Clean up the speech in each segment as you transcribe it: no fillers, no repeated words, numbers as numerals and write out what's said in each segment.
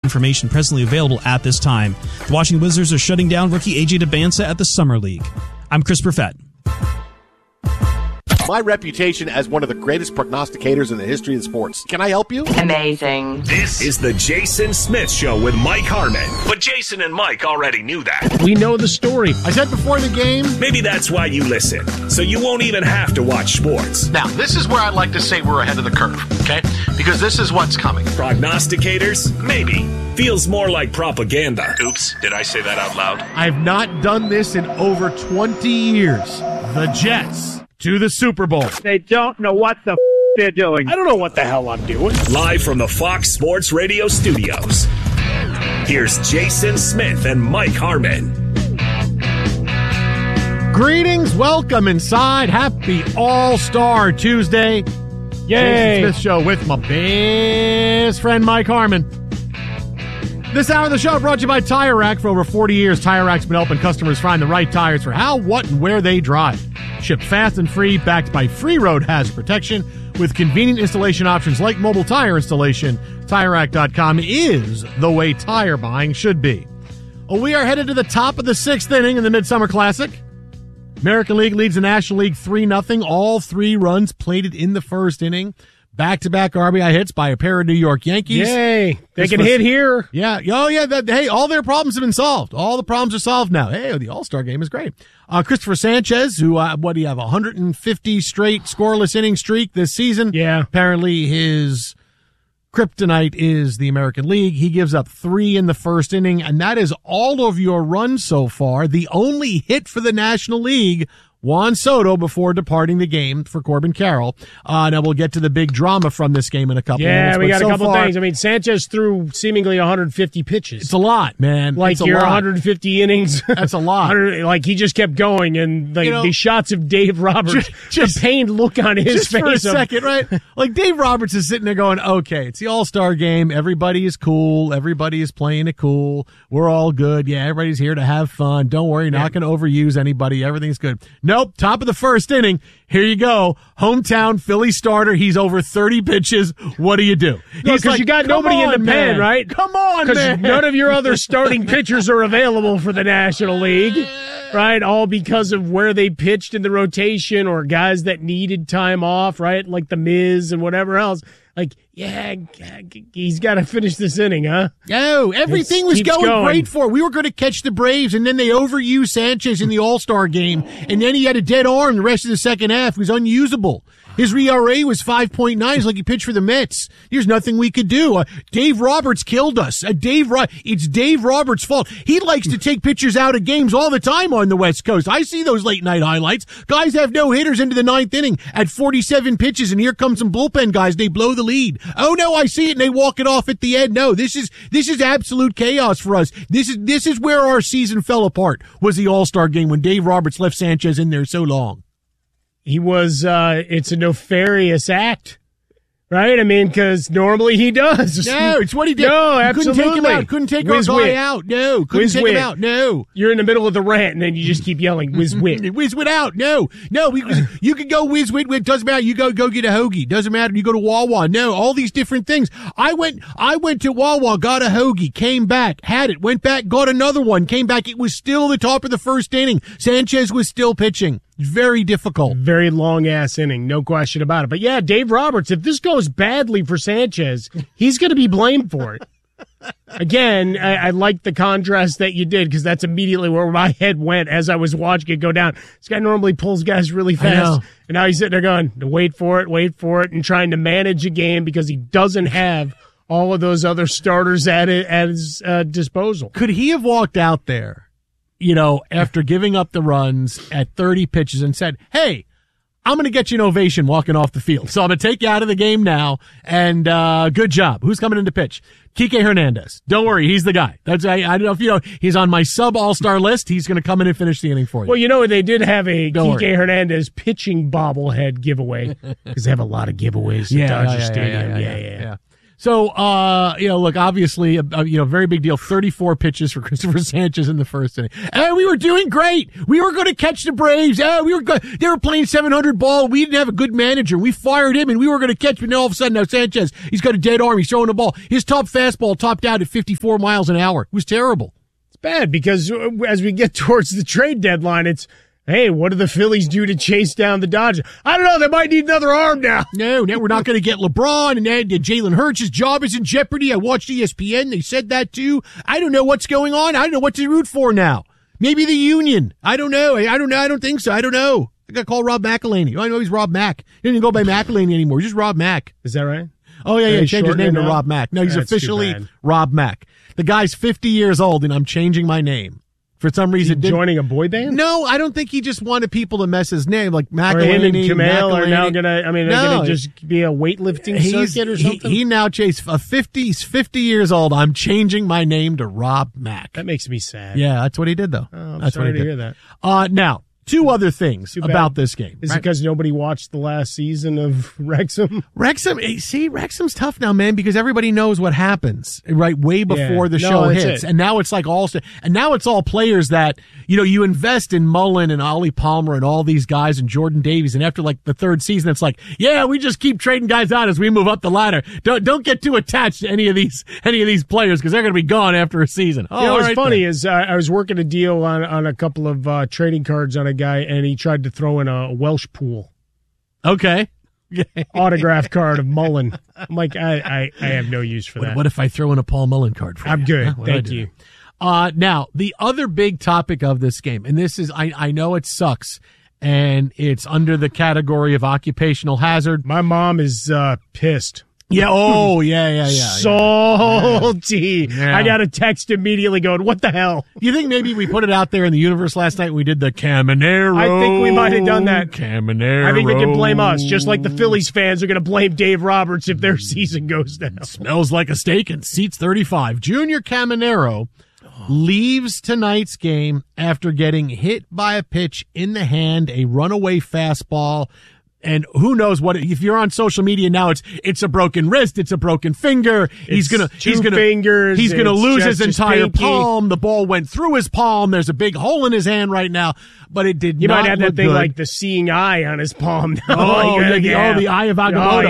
information presently available at this time. The Washington Wizards are shutting down rookie A.J. Debinsa at the Summer League. I'm Chris Perfett. My reputation as one of the greatest prognosticators in the history of sports. Can I help you? Amazing. This is the Jason Smith Show with Mike Harmon. But Jason and Mike already knew that. We know the story. I said before the game. Maybe that's why you listen, so you won't even have to watch sports. Now, this is where I'd like to say we're ahead of the curve, okay? Because this is what's coming. Prognosticators? Maybe. Feels more like propaganda. Oops, did I say that out loud? I've not done this in over 20 years. The Jets to the Super Bowl. They don't know what the they're doing. I don't know what the hell I'm doing. Live from the Fox Sports Radio studios, here's Jason Smith and Mike Harmon. Greetings, welcome inside. Happy All-Star Tuesday. Yay! Jason Smith Show with my best friend Mike Harmon. This hour of the show brought to you by Tire Rack. For over 40 years, Tire Rack's been helping customers find the right tires for how, what, and where they drive. Shipped fast and free, backed by free road hazard protection with convenient installation options like mobile tire installation. TireRack.com is the way tire buying should be. Well, we are headed to the top of the sixth inning in the Midsummer Classic. American League leads the National League 3-0. All three runs plated in the first inning. Back-to-back RBI hits by a pair of New York Yankees. Yay! They can hit here. Yeah. Oh, yeah. Hey, all their problems have been solved. All the problems are solved now. Hey, the All-Star game is great. Christopher Sanchez, who, what do you have, 150 straight scoreless inning streak this season? Yeah. Apparently his kryptonite is the American League. He gives up 3 in the first inning, and that is all of your runs so far. The only hit for the National League, Juan Soto, before departing the game for Corbin Carroll. Now we'll get to the big drama from this game in a couple minutes. Yeah, we got a couple things. I mean, Sanchez threw seemingly 150 pitches. It's a lot, man. Like it's a your lot. 150 innings. That's a lot. Like he just kept going, and the shots of Dave Roberts, just the pained look on his face. For a second, right? Like Dave Roberts is sitting there going, okay, it's the All-Star game. Everybody is cool. Everybody is playing it cool. We're all good. Yeah, everybody's here to have fun. Don't worry, not going to overuse anybody. Everything's good. Nope, top of the first inning. Here you go. Hometown Philly starter. He's over 30 pitches. What do you do? Because you got nobody in the pen, right? Come on, man. Because none of your other starting pitchers are available for the National League, right? All because of where they pitched in the rotation or guys that needed time off, right? Like the Miz and whatever else. Like, yeah, he's got to finish this inning, huh? No, everything was going great for him. We were going to catch the Braves, and then they overused Sanchez in the All-Star game, and then he had a dead arm the rest of the second half. He was unusable. His ERA was 5.9. It's like he pitched for the Mets. There's nothing we could do. Dave Roberts killed us. It's Dave Roberts' fault. He likes to take pitchers out of games all the time on the West Coast. I see those late-night highlights. Guys have no hitters into the ninth inning at 47 pitches, and here comes some bullpen guys. They blow the lead. Oh, no, I see it, and they walk it off at the end. No, this is absolute chaos for us. This is where our season fell apart, was the All-Star game when Dave Roberts left Sanchez in there so long. He was, it's a nefarious act, right? I mean, because normally he does. No, it's what he did. No, absolutely. Couldn't take him out. Couldn't take our guy out. No, couldn't take him out. No. You're in the middle of the rant, and then you just keep yelling, whiz-wit. Whiz-wit out. No. You can go whiz-wit. Doesn't matter. You go get a hoagie. Doesn't matter. You go to Wawa. No, all these different things. I went to Wawa, got a hoagie, came back, had it, went back, got another one, came back. It was still the top of the first inning. Sanchez was still pitching. Very difficult. Very long-ass inning, no question about it. But, yeah, Dave Roberts, if this goes badly for Sanchez, he's going to be blamed for it. Again, I like the contrast that you did because that's immediately where my head went as I was watching it go down. This guy normally pulls guys really fast, and now he's sitting there going, wait for it, and trying to manage a game because he doesn't have all of those other starters at his disposal. Could he have walked out there, after giving up the runs at 30 pitches and said, hey, I'm going to get you an ovation walking off the field. So I'm going to take you out of the game now, and good job. Who's coming in to pitch? Kike Hernandez. Don't worry, he's the guy. I don't know if you know, he's on my sub-all-star list. He's going to come in and finish the inning for you. Well, they did have a Kike Hernandez pitching bobblehead giveaway because they have a lot of giveaways at Dodger Stadium. Yeah. So, look, obviously, very big deal. 34 pitches for Christopher Sanchez in the first inning. And we were doing great. We were going to catch the Braves. They were playing 700 ball. We didn't have a good manager. We fired him, and we were going to catch. But now all of a sudden, now Sanchez, he's got a dead arm. He's throwing the ball. His top fastball topped out at 54 miles an hour. It was terrible. It's bad because as we get towards the trade deadline, it's, hey, what do the Phillies do to chase down the Dodgers? I don't know. They might need another arm now. No, we're not going to get LeBron, and then Jalen Hurts' job is in jeopardy. I watched ESPN. They said that too. I don't know what's going on. I don't know what to root for now. Maybe the union. I don't know. I don't think so. I don't know. I got to call Rob McElhaney. I know he's Rob Mack. He doesn't even go by McElhaney anymore. He's just Rob Mack. Is that right? Oh, yeah. He changed his name to Rob Mack. No, he's officially Rob Mack. The guy's 50 years old, and I'm changing my name. For some reason, joining a boy band? No, I don't think he just wanted people to mess his name. Like McElhaney, or him and Kumail are now gonna. I mean, they're gonna just be a weightlifting circuit or something. He now chased a 50 years old. I'm changing my name to Rob Mack. That makes me sad. Yeah, that's what he did though. Oh, I'm that's sorry what he to did. hear that. Now, two other things about this game. Is it because nobody watched the last season of Wrexham? Wrexham's tough now, man, because everybody knows what happens, right? Way before the show hits. And now it's like now it's all players that, you invest in Mullen and Ollie Palmer and all these guys and Jordan Davies. And after like the third season, it's like, yeah, we just keep trading guys out as we move up the ladder. Don't get too attached to any of these players because they're going to be gone after a season. What's funny is I was working a deal on a couple of trading cards on a guy, and he tried to throw in a Welsh pool. Okay. Autograph card of Mullen. I'm like, I have no use for that. What if I throw in a Paul Mullen card for you? I'm good. Thank you. Now, the other big topic of this game, and this is, I know it sucks, and it's under the category of occupational hazard. My mom is pissed. Yeah. Oh, yeah. Salty. Yeah. I got a text immediately going, what the hell? You think maybe we put it out there in the universe last night when we did the Caminero? I think we might have done that. Caminero. I think they can blame us, just like the Phillies fans are going to blame Dave Roberts if their season goes down. Smells like a steak and seats 35. Junior Caminero leaves tonight's game after getting hit by a pitch in the hand, a runaway fastball. And who knows what, if you're on social media now, it's a broken wrist, it's a broken finger. He's gonna lose his entire palm. The ball went through his palm. There's a big hole in his hand right now, but it did not. You might have that thing good. like the seeing eye on his palm. The eye of Agamotto.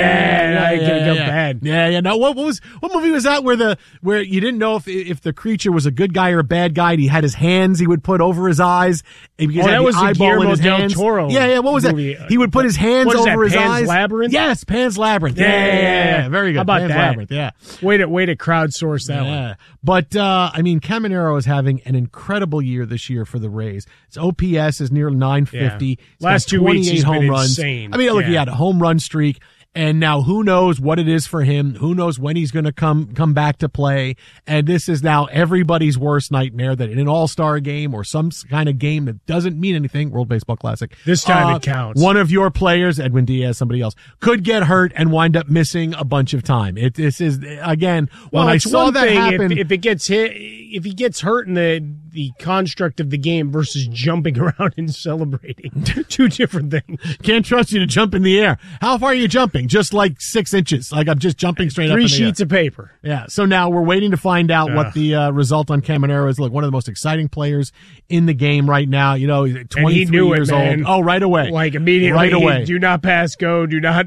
Bad. Yeah. Now, what movie was that where you didn't know if the creature was a good guy or a bad guy? He had his hands he would put over his eyes. That was the Guillermo del Toro. Yeah. What was movie. That? He would put his hands over his Pan's eyes. Labyrinth? Yes, Pan's Labyrinth. Yeah. Very good. How about Pan's that? Labyrinth. Yeah. Way to crowdsource that one. But Caminero is having an incredible year this year for the Rays. His OPS is near 950. Yeah. Last 2 weeks he's home been runs. Insane. Look, he had a home run streak. And now who knows what it is for him? Who knows when he's going to come back to play? And this is now everybody's worst nightmare, that in an all-star game or some kind of game that doesn't mean anything, World Baseball Classic. This time it counts. One of your players, Edwin Diaz, somebody else, could get hurt and wind up missing a bunch of time. This is, again, when I saw that happen. If it gets hit, if he gets hurt in the construct of the game versus jumping around and celebrating, two different things. Can't trust you to jump in the air. How far are you jumping? Just like 6 inches. Like I'm just jumping straight up in the air. 3 sheets of paper. Yeah. So now we're waiting to find out what the result on Caminero is. Look, one of the most exciting players in the game right now. 23 years old. Oh, right away. Like immediately. Right away. Do not pass go. Do not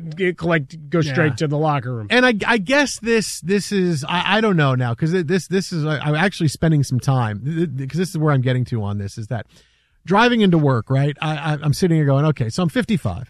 go straight to the locker room. And I guess this is, I don't know now, because this is, I'm actually spending some time, because this is where I'm getting to on this, is that driving into work, right? I'm sitting here going, okay, so I'm 55.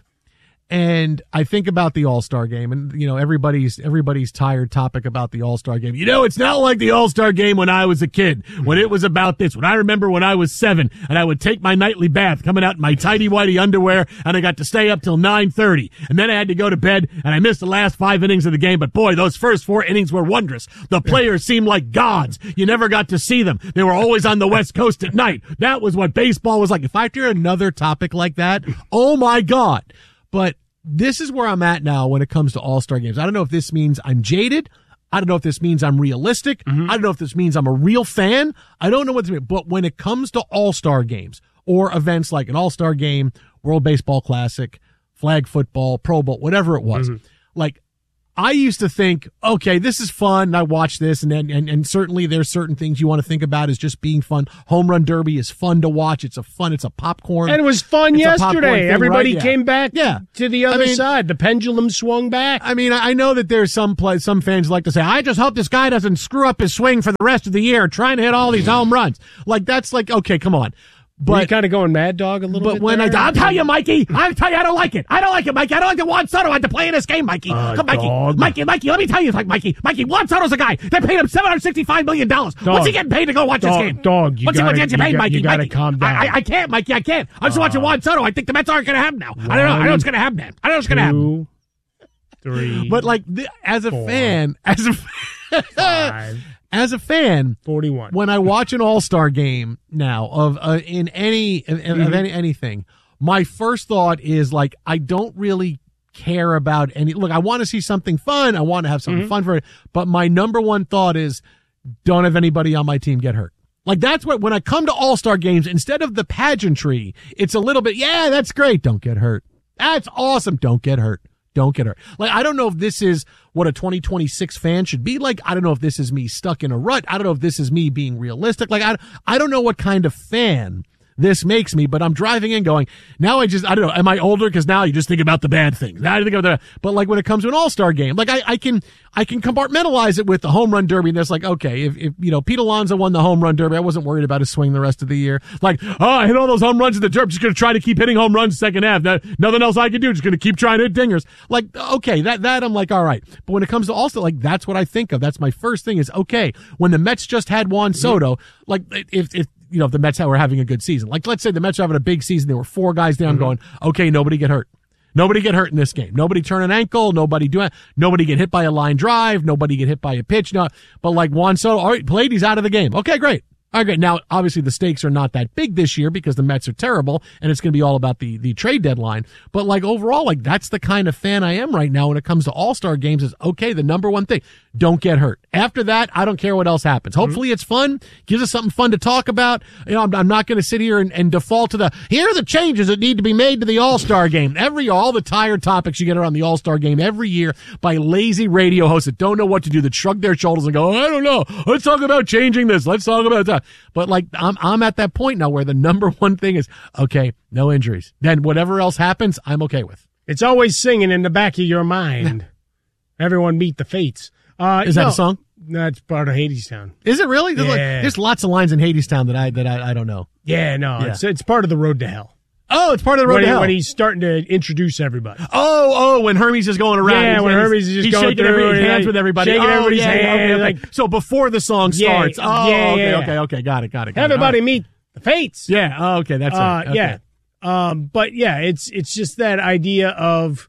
And I think about the All-Star game, and everybody's tired topic about the All-Star game. It's not like the All-Star game when I was a kid, when it was about this. When I remember when I was 7, and I would take my nightly bath, coming out in my tighty-whitey underwear, and I got to stay up till 9:30, and then I had to go to bed, and I missed the last 5 innings of the game. But boy, those first 4 innings were wondrous. The players seemed like gods. You never got to see them. They were always on the West Coast at night. That was what baseball was like. If I hear another topic like that, oh my God. But this is where I'm at now when it comes to All-Star games. I don't know if this means I'm jaded. I don't know if this means I'm realistic. I don't know if this means I'm a real fan. I don't know what this means. But when it comes to All-Star games or events like an All-Star game, World Baseball Classic, flag football, Pro Bowl, whatever it was, like I used to think, okay, this is fun. And I watch this, and certainly there's certain things you want to think about as just being fun. Home Run Derby is fun to watch. It's a popcorn. And it was fun yesterday. Thing, everybody right? came back to the other side. The pendulum swung back. I mean, I know that there's some fans like to say, I just hope this guy doesn't screw up his swing for the rest of the year trying to hit all these home runs. Like, that's like, okay, come on. But you kind of going Mad Dog a little bit. But when I'll tell you, Mikey, I don't like it. I don't like it, Mikey. I don't like the Juan Soto had to play in this game, Mikey. Come, Mikey, let me tell you, Mikey, Juan Soto's a guy. They paid him $765 million. What's he getting paid to go watch this game? What's he getting paid, Mikey? You gotta calm down. I can't, Mikey. I can't. I'm just watching Juan Soto. I think the Mets aren't going to have him now. I don't know. I know it's going to happen, man. I know it's going to happen. 2, 3. But like, as a 4, fan, 5. As a fan, 41. When I watch an All-Star game now of anything, my first thought is like, I don't really care about any. Look, I want to see something fun. I want to have something fun for it. But my number one thought is, don't have anybody on my team get hurt. Like, that's what, when I come to All-Star games, instead of the pageantry, it's a little bit, yeah, that's great. Don't get hurt. That's awesome. Don't get hurt. Don't get hurt. Like, I don't know if this is what a 2026 fan should be like. I don't know if this is me stuck in a rut. I don't know if this is me being realistic. Like, I don't know what kind of fan this makes me, but I'm driving in going, now I don't know, am I older? Because now you just think about the bad things. Now I think about but like when it comes to an All-Star game, like I can compartmentalize it with the Home Run Derby. And that's like, okay, if Pete Alonso won the Home Run Derby, I wasn't worried about his swing the rest of the year. Like, I hit all those home runs in the Derby. Just going to try to keep hitting home runs second half. Nothing else I can do. Just going to keep trying to hit dingers. Like, okay, that I'm like, all right. But when it comes to All-Star, like, that's what I think of. That's my first thing is, okay, when the Mets just had Juan Soto, like, if the Mets were having a good season. Like, let's say the Mets are having a big season. There were 4 guys down going, okay, nobody get hurt. Nobody get hurt in this game. Nobody turn an ankle. Nobody get hit by a line drive. Nobody get hit by a pitch. No, but like Juan Soto, all right, played, he's out of the game. Okay, great. All right, great. Now, obviously, the stakes are not that big this year because the Mets are terrible, and it's going to be all about the trade deadline. But, like, overall, like, that's the kind of fan I am right now when it comes to All-Star games is, okay, the number one thing, don't get hurt. After that, I don't care what else happens. Hopefully it's fun, gives us something fun to talk about. You know, I'm not going to sit here and default to here are the changes that need to be made to the All-Star game. All the tired topics you get around the All-Star game every year by lazy radio hosts that don't know what to do, that shrug their shoulders and go, I don't know, let's talk about changing this. Let's talk about that. But like, I'm at that point now where the number one thing is, okay, no injuries. Then whatever else happens, I'm okay with. It's always singing in the back of your mind. Everyone meet the fates. Is that a song? That's part of Hadestown. Is it really? Yeah. There's lots of lines in Hadestown that I don't know. Yeah, no, yeah. It's part of the Road to Hell. Oh, it's part of the Road to Hell. When he's starting to introduce everybody. Oh, when Hermes is going around. Yeah, when Hermes is just going shaking through. He's shaking hands with everybody. Shaking everybody's hand. Okay. Like, so before the song starts. Okay. Got it. Everybody meet the fates. Yeah, okay, that's right. Okay. Yeah. But yeah, it's just that idea of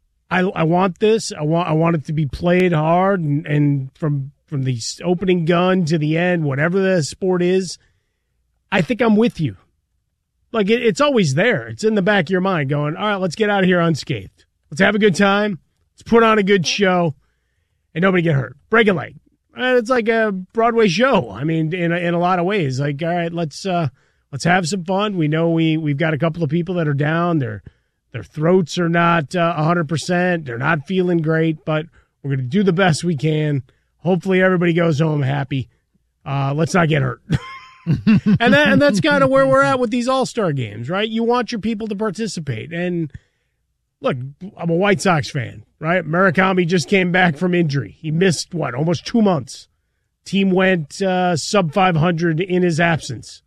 I want this. I want it to be played hard and from the opening gun to the end, whatever the sport is, I think I'm with you. Like, it's always there. It's in the back of your mind going, all right, let's get out of here unscathed. Let's have a good time. Let's put on a good show and nobody get hurt. Break a leg. It's like a Broadway show. I mean, in a lot of ways. Like, all right, let's have some fun. We know we've got a couple of people that are down. Their throats are not 100%. They're not feeling great, but we're going to do the best we can. Hopefully everybody goes home happy. Let's not get hurt. and that's kind of where we're at with these All-Star games, right? You want your people to participate. And look, I'm a White Sox fan, right? Murakami just came back from injury. He missed, almost 2 months. Team went sub 500 in his absence.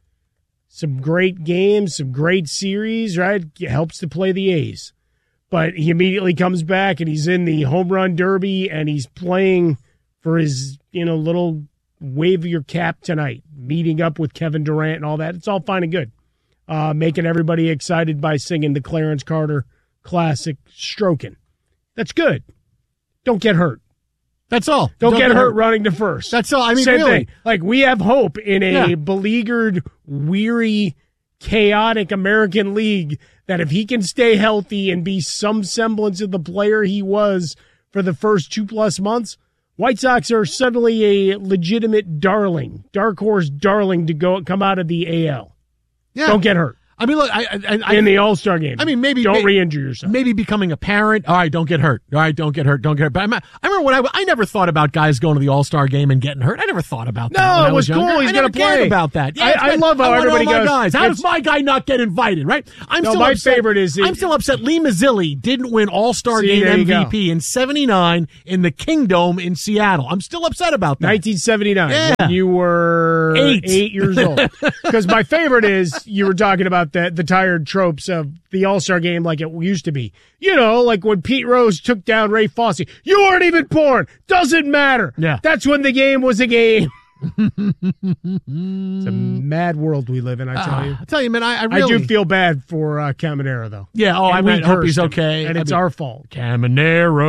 Some great games, some great series, right? It helps to play the A's. But he immediately comes back and he's in the home run derby and he's playing for his, little wave of your cap tonight, meeting up with Kevin Durant and all that. It's all fine and good. Making everybody excited by singing the Clarence Carter classic, Stroking. That's good. Don't get hurt. That's all. Don't get hurt running to first. That's all. I mean, same really. thing. Like, we have hope in a beleaguered, weary, chaotic American League that if he can stay healthy and be some semblance of the player he was for the first 2+ months, White Sox are suddenly a legitimate dark horse darling to come out of the AL. Yeah. Don't get hurt. I mean, look, in the All-Star game. I mean, maybe don't re-injure yourself. Maybe becoming a parent. All right, don't get hurt. All right, don't get hurt. Don't get hurt. But I remember when I never thought about guys going to the All-Star game and getting hurt. I never thought about that. No, when it was younger. cool. He's going to play. About that. Yeah, I love how everybody goes. Guys. How does my guy not get invited? Right? I'm still upset. Lee Mazzilli didn't win All-Star game MVP in '79 in the Kingdome in Seattle. I'm still upset about that. 1979. Yeah. When you were 8 years old. Because my favorite is you were talking about the tired tropes of the All-Star game like it used to be. You know, like when Pete Rose took down Ray Fosse. You weren't even born. Doesn't matter. Yeah. That's when the game was a game. It's a mad world we live in, I tell you. I tell you, man, I really... I do feel bad for Caminero, though. Yeah, I hope he's okay. And it's our fault. Caminero.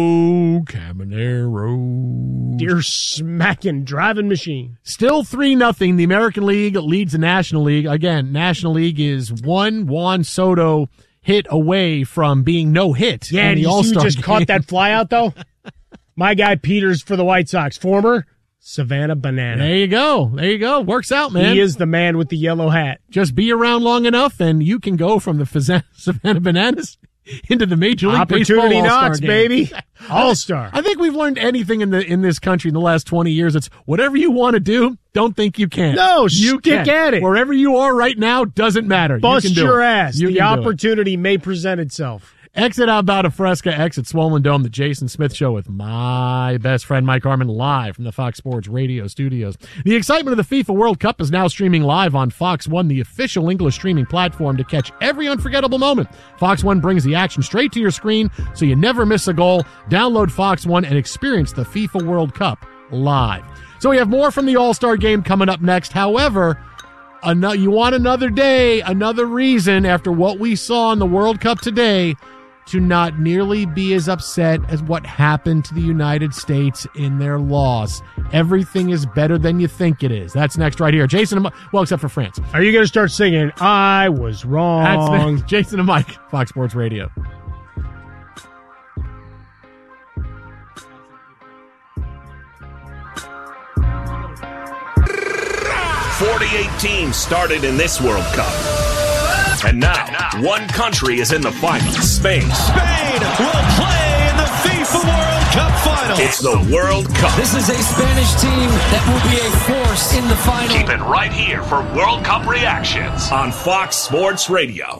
Dear smacking driving machine. Still 3-0. The American League leads the National League. Again, National League is one Juan Soto hit away from being no hit. Yeah, in the All-Star you just game. caught that fly out, though? My guy Peters for the White Sox, former Savannah Banana. There you go. Works out, man. He is the man with the yellow hat. Just be around long enough, and you can go from the Savannah Bananas into the Major League Opportunity Baseball All-Star knocks, game. baby. All-Star. I think we've learned anything in this country in the last 20 years. It's whatever you want to do, don't think you can. No, you stick can. at it. Wherever you are right now doesn't matter. Bust you can do your it. ass. You the opportunity may present itself. Exit out about a Fresca, exit Swollen Dome, the Jason Smith Show with my best friend Mike Harmon live from the Fox Sports Radio studios. The excitement of the FIFA World Cup is now streaming live on Fox One, the official English streaming platform to catch every unforgettable moment. Fox One brings the action straight to your screen so you never miss a goal. Download Fox One and experience the FIFA World Cup live. So we have more from the All-Star game coming up next. However, you want another day, another reason after what we saw in the World Cup today to not nearly be as upset as what happened to the United States in their loss. Everything is better than you think it is. That's next right here. Jason, well, except for France. Are you going to start singing, I was wrong? That's next. Jason and Mike, Fox Sports Radio. 48 teams started in this World Cup. And now, one country is in the finals. Spain. Spain will play in the FIFA World Cup final. It's the World Cup. This is a Spanish team that will be a force in the final. Keep it right here for World Cup reactions on Fox Sports Radio.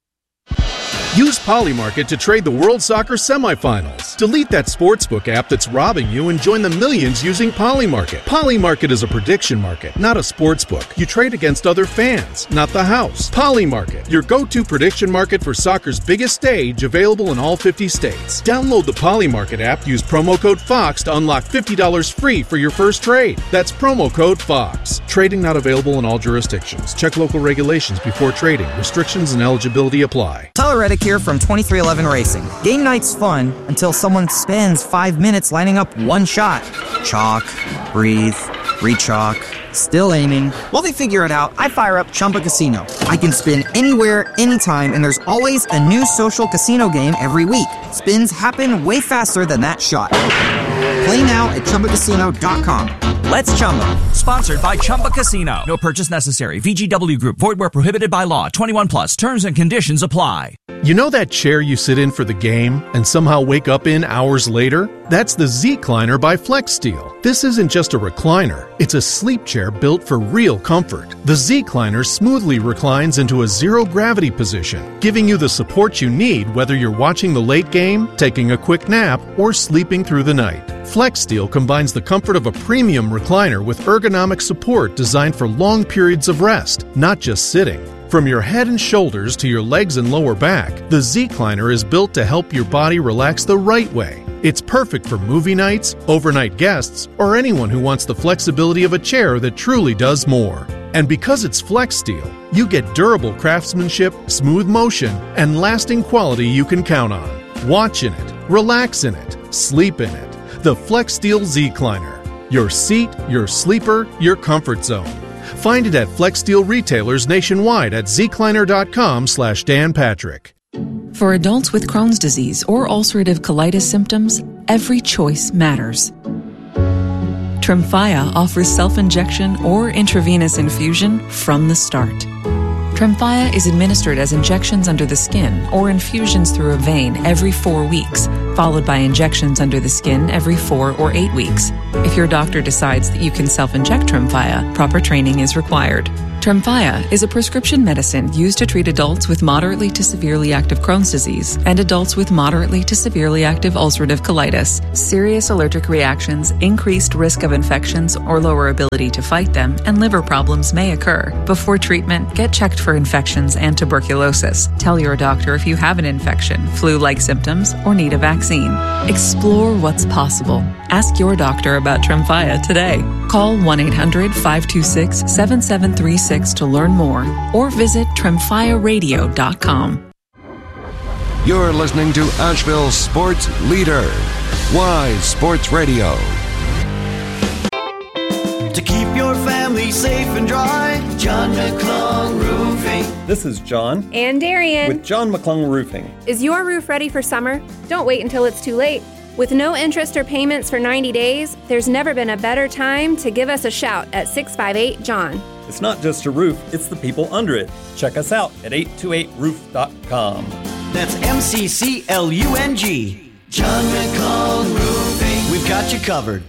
Use Polymarket to trade the World Soccer semifinals. Delete that sportsbook app that's robbing you and join the millions using Polymarket. Polymarket is a prediction market, not a sportsbook. You trade against other fans, not the house. Polymarket, your go-to prediction market for soccer's biggest stage, available in all 50 states. Download the Polymarket app, use promo code FOX to unlock $50 free for your first trade. That's promo code FOX. Trading not available in all jurisdictions. Check local regulations before trading. Restrictions and eligibility apply. Tyler Reddick here from 2311 Racing. Game night's fun until someone spends 5 minutes lining up one shot. Chalk, breathe, re-chalk, still aiming. While they figure it out, I fire up Chumba Casino. I can spin anywhere, anytime, and there's always a new social casino game every week. Spins happen way faster than that shot. Play now at ChumbaCasino.com. Let's Chumba. Sponsored by Chumba Casino. No purchase necessary. VGW Group. Void where prohibited by law. 21 plus. Terms and conditions apply. You know that chair you sit in for the game and somehow wake up in hours later? That's the Z-Cliner by FlexSteel. This isn't just a recliner. It's a sleep chair built for real comfort. The Z-Cliner smoothly reclines into a zero-gravity position, giving you the support you need whether you're watching the late game, taking a quick nap, or sleeping through the night. FlexSteel combines the comfort of a premium recliner with ergonomic support designed for long periods of rest, not just sitting. From your head and shoulders to your legs and lower back, the Z-Cliner is built to help your body relax the right way. It's perfect for movie nights, overnight guests, or anyone who wants the flexibility of a chair that truly does more. And because it's FlexSteel, you get durable craftsmanship, smooth motion, and lasting quality you can count on. Watch in it, relax in it, sleep in it. The FlexSteel Z-Cliner. Your seat, your sleeper, your comfort zone. Find it at FlexSteel retailers nationwide at zcliner.com/Dan Patrick. For adults with Crohn's disease or ulcerative colitis symptoms, every choice matters. Tremfya offers self-injection or intravenous infusion from the start. Tremfya is administered as injections under the skin or infusions through a vein every 4 weeks, followed by injections under the skin every 4 or 8 weeks. If your doctor decides that you can self-inject Tremfya, proper training is required. Tremfya is a prescription medicine used to treat adults with moderately to severely active Crohn's disease and adults with moderately to severely active ulcerative colitis. Serious allergic reactions, increased risk of infections or lower ability to fight them, and liver problems may occur. Before treatment, get checked for infections and tuberculosis. Tell your doctor if you have an infection, flu-like symptoms, or need a vaccine. Explore what's possible. Ask your doctor about Tremfya today. Call 1-800-526-7736 to learn more, or visit TremfyaRadio.com. You're listening to Asheville's sports leader, Wise Sports Radio. To keep your family safe and dry, John McClung Roofing. This is John. And Darian. With John McClung Roofing. Is your roof ready for summer? Don't wait until it's too late. With no interest or payments for 90 days, there's never been a better time to give us a shout at 658-JOHN. It's not just a roof, it's the people under it. Check us out at 828roof.com. That's MCCLUNG. John McClung Roofing. We've got you covered.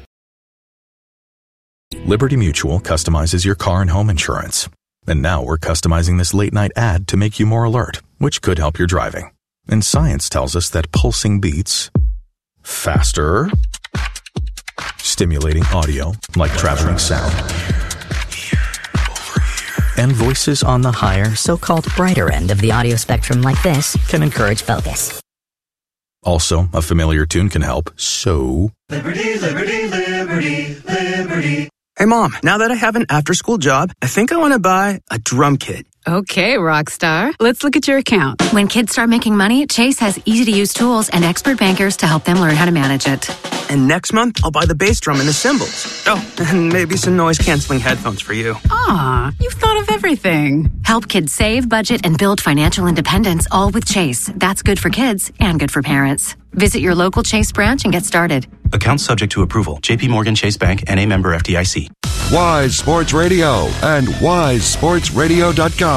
Liberty Mutual customizes your car and home insurance. And now we're customizing this late-night ad to make you more alert, which could help your driving. And science tells us that pulsing beats faster, stimulating audio like traveling sound, and voices on the higher, so-called brighter end of the audio spectrum like this can encourage focus. Also, a familiar tune can help, so... Liberty, liberty, liberty, liberty. Hey, Mom, now that I have an after-school job, I think I want to buy a drum kit. Okay, Rockstar. Let's look at your account. When kids start making money, Chase has easy-to-use tools and expert bankers to help them learn how to manage it. And next month, I'll buy the bass drum and the cymbals. Oh, and maybe some noise-canceling headphones for you. Aw, you've thought of everything. Help kids save, budget, and build financial independence, all with Chase. That's good for kids and good for parents. Visit your local Chase branch and get started. Account subject to approval. J.P. Morgan Chase Bank, N.A. member FDIC. Wise Sports Radio and wisesportsradio.com.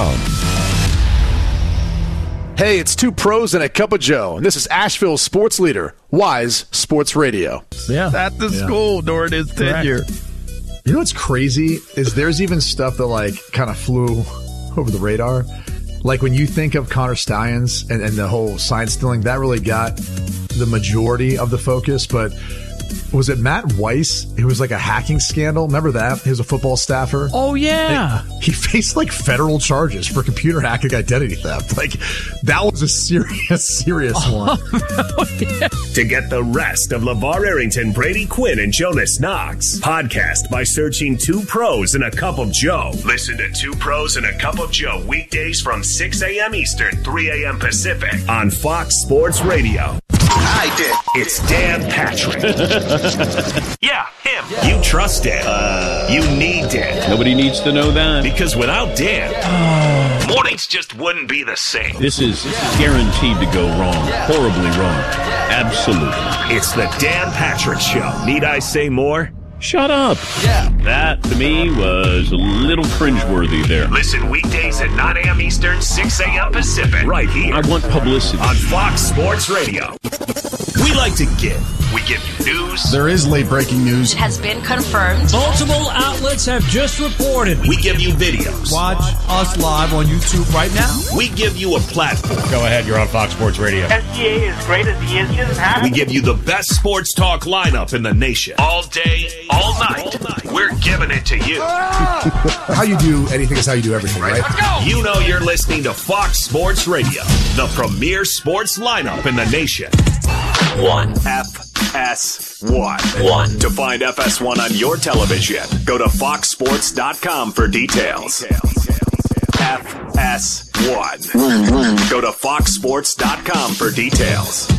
Hey, it's two pros and a cup of Joe, and this is Asheville's sports leader, Wise Sports Radio. Yeah. At the school during his tenure. You know what's crazy is there's even stuff that like kind of flew over the radar. Like when you think of Connor Stallions and the whole sign stealing, that really got the majority of the focus, but was it Matt Weiss? It was like a hacking scandal. Remember that? He was a football staffer. Oh, yeah. He faced like federal charges for computer hacking identity theft. Like that was a serious one. Yeah. To get the rest of LeVar Arrington, Brady Quinn, and Jonas Knox, podcast by searching Two Pros and a Cup of Joe. Listen to Two Pros and a Cup of Joe weekdays from 6 a.m. Eastern, 3 a.m. Pacific on Fox Sports Radio. I did. It's Dan Patrick. Yeah, him. You trust Dan. You need Dan. Nobody needs to know that. Because without Dan, mornings just wouldn't be the same. This is guaranteed to go wrong. Horribly wrong. Absolutely. It's the Dan Patrick Show. Need I say more? Shut up. Yeah. That, to me, was a little cringeworthy there. Listen weekdays at 9 a.m. Eastern, 6 a.m. Pacific. Right here. I want publicity. On Fox Sports Radio. We like to give. We give you news. There is late breaking news. It has been confirmed. Multiple outlets have just reported. We give you videos. Watch us live on YouTube right now. We give you a platform. Go ahead, you're on Fox Sports Radio. SGA is great as he is. He doesn't have We give you the best sports talk lineup in the nation. All day, all night. We're giving it to you. How you do anything is how you do everything, right? Let's go. You know you're listening to Fox Sports Radio, the premier sports lineup in the nation. FS1. To find FS1 on your television, go to foxsports.com for details. FS1. Go to foxsports.com for details.